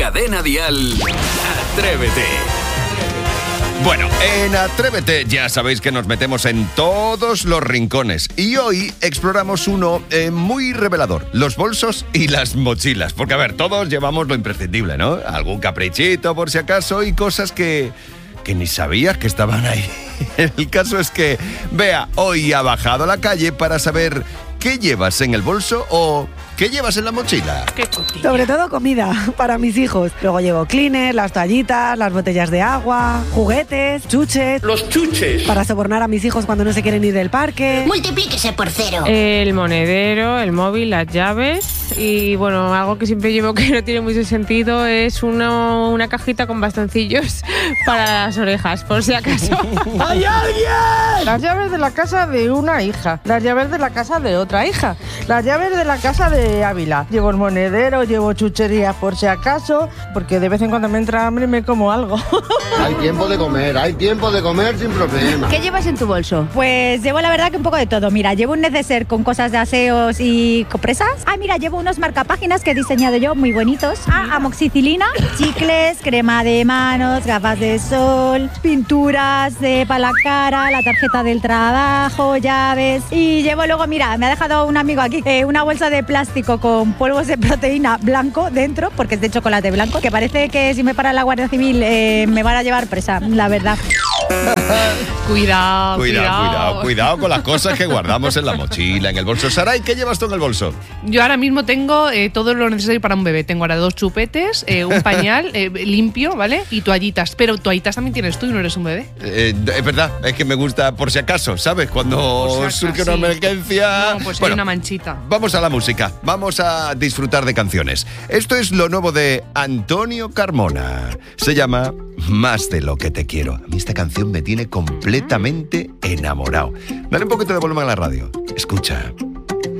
Cadena Dial, Atrévete. Bueno, en Atrévete ya sabéis que nos metemos en todos los rincones y hoy exploramos uno muy revelador, los bolsos y las mochilas. Porque a ver, todos llevamos lo imprescindible, ¿no? Algún caprichito por si acaso y cosas que ni sabías que estaban ahí. El caso es que Bea hoy ha bajado a la calle para saber qué llevas en el bolso o qué llevas en la mochila. Sobre todo comida para mis hijos. Luego llevo cleaners, las toallitas, las botellas de agua, juguetes, chuches. Los chuches. Para sobornar a mis hijos cuando no se quieren ir del parque. Multiplíquese por 0. El monedero, el móvil, las llaves y bueno, algo que siempre llevo que no tiene mucho sentido es una cajita con bastoncillos para las orejas, por si acaso. ¡Hay alguien! Las llaves de la casa de una hija, las llaves de la casa de otra hija, las llaves de la casa de Ávila. Llevo el monedero, llevo chucherías por si acaso, porque de vez en cuando me entra hambre y me como algo. Hay tiempo de comer sin problema. ¿Qué llevas en tu bolso? Pues llevo la verdad que un poco de todo. Mira, llevo un neceser con cosas de aseos y compresas. Mira, llevo unos marcapáginas que he diseñado yo, muy bonitos. Amoxicilina, chicles, crema de manos, gafas de sol, pinturas para la cara, la tarjeta del trabajo, llaves. Y llevo luego, mira, me ha dejado un amigo aquí, una bolsa de plástico con polvos de proteína blanco dentro, porque es de chocolate blanco, que parece que si me para la Guardia Civil me van a llevar presa, la verdad. Cuidado con las cosas que guardamos en la mochila, en el bolso. Saray, ¿qué llevas tú en el bolso? Yo ahora mismo tengo todo lo necesario para un bebé. Tengo ahora 2 chupetes, un pañal limpio, ¿vale? Y toallitas. Pero toallitas también tienes tú y no eres un bebé. Es verdad, es que me gusta por si acaso, ¿sabes? Cuando surge una emergencia... No, pues hay una manchita. Vamos a la música, vamos a disfrutar de canciones. Esto es lo nuevo de Antonio Carmona. Se llama Más de lo que te quiero. A mí esta canción me tiene completamente enamorado. Dale un poquito de volumen a la radio. Escucha.